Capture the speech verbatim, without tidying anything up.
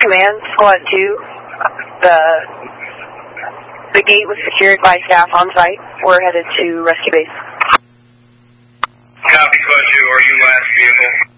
Command, Squad two. The, the gate was secured by staff on site. We're headed to rescue base. Copy, Squad two. Are you last vehicle?